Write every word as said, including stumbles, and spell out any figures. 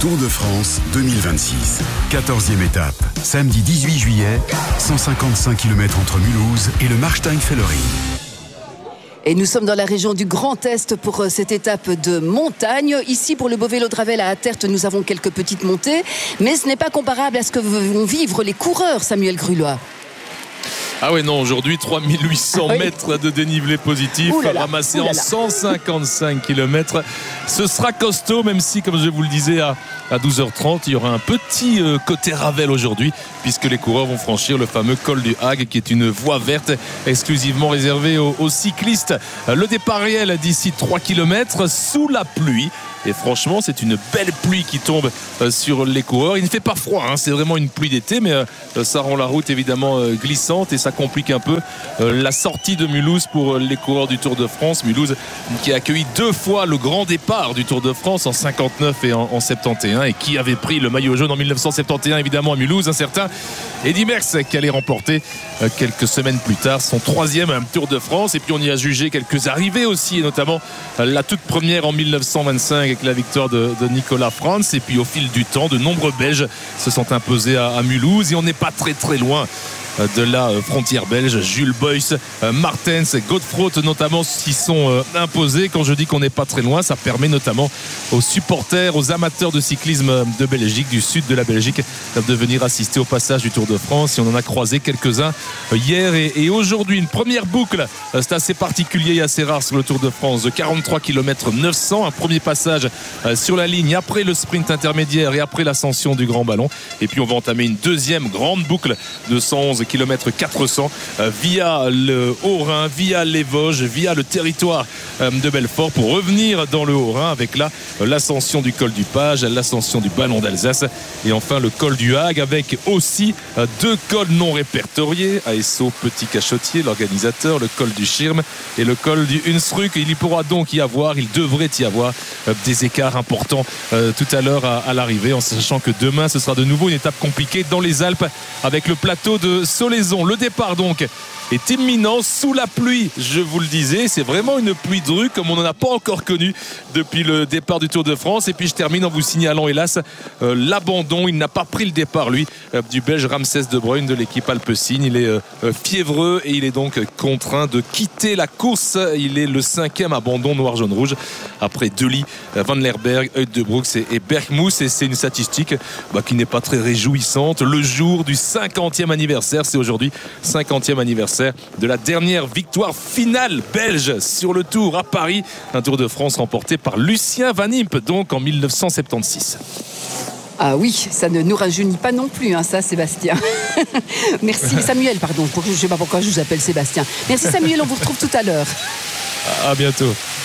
Tour de France deux mille vingt-six. quatorzième étape. Samedi dix-huit juillet, cent cinquante-cinq kilomètres entre Mulhouse et le Marstein-Fellerin. Et nous sommes dans la région du Grand Est pour cette étape de montagne. Ici, pour le beau vélo de Ravel à Attert, nous avons quelques petites montées. Mais ce n'est pas comparable à ce que vont vivre les coureurs, Samuel Grulois. Ah ouais non, aujourd'hui trois mille huit cents ah oui. mètres de dénivelé positif ramassé en cent cinquante-cinq kilomètres. Ce sera costaud, même si, comme je vous le disais, à, à douze heures trente, il y aura un petit euh, côté Ravel aujourd'hui, puisque les coureurs vont franchir le fameux col du Hague, qui est une voie verte exclusivement réservée aux, aux cyclistes. Le départ réel d'ici trois kilomètres sous la pluie. Et franchement, c'est une belle pluie qui tombe euh, sur les coureurs. Il ne fait pas froid, hein, c'est vraiment une pluie d'été, mais euh, ça rend la route évidemment euh, glissante et ça complique un peu euh, la sortie de Mulhouse pour les coureurs du Tour de France. Mulhouse qui a accueilli deux fois le grand départ du Tour de France en cinquante-neuf et en, en soixante et onze, et qui avait pris le maillot jaune en mille neuf cent soixante et onze évidemment à Mulhouse, un certain Eddy Merckx, qui allait remporter euh, quelques semaines plus tard son troisième Tour de France. Et puis on y a jugé quelques arrivées aussi, et notamment euh, la toute première en mille neuf cent vingt-cinq avec la victoire de, de Nicolas Frantz. Et puis au fil du temps, de nombreux Belges se sont imposés à, à Mulhouse, et on n'est pas très très loin de la frontière belge. Jules Boyce, Martens, Godefroot notamment s'y sont imposés. Quand je dis qu'on n'est pas très loin, ça permet notamment aux supporters, aux amateurs de cyclisme de Belgique, du sud de la Belgique, de venir assister au passage du Tour de France. Et on en a croisé quelques-uns hier et, et aujourd'hui. Une première boucle, c'est assez particulier et assez rare sur le Tour de France, de quarante-trois kilomètres neuf cents. Un premier passage sur la ligne après le sprint intermédiaire et après l'ascension du Grand Ballon. Et puis on va entamer une deuxième grande boucle de cent onze kilomètres quatre cents euh, via le Haut-Rhin, via les Vosges, via le territoire euh, de Belfort, pour revenir dans le Haut-Rhin avec là euh, l'ascension du col du Page, l'ascension du Ballon d'Alsace et enfin le col du Hague, avec aussi euh, deux cols non répertoriés, A S O Petit Cachotier, l'organisateur, le col du Schirm et le col du Hunsrück. Il y pourra donc y avoir, il devrait y avoir euh, des écarts importants euh, tout à l'heure à, à l'arrivée, en sachant que demain ce sera de nouveau une étape compliquée dans les Alpes avec le plateau de Solaison. Le départ donc est imminent sous la pluie, je vous le disais, c'est vraiment une pluie de rue comme on n'en a pas encore connu depuis le départ du Tour de France. Et puis je termine en vous signalant hélas euh, l'abandon. Il n'a pas pris le départ lui euh, du Belge Ramses De Bruyne de l'équipe Alpecin. Il est euh, fiévreux et il est donc contraint de quitter la course. Il est le cinquième abandon noir jaune rouge après Dely, Van Lerberg, Uijtdebroeks et, et Bergmoes. Et c'est une statistique bah, qui n'est pas très réjouissante le jour du cinquantième anniversaire. C'est aujourd'hui cinquantième anniversaire de la dernière victoire finale belge sur le Tour à Paris, un Tour de France remporté par Lucien Van Impe donc en mille neuf cent soixante-seize. Ah oui, ça ne nous rajeunit pas non plus, hein, ça, Sébastien. Merci, Samuel, pardon. Je ne sais pas pourquoi je vous appelle Sébastien. Merci, Samuel, on vous retrouve tout à l'heure. À bientôt.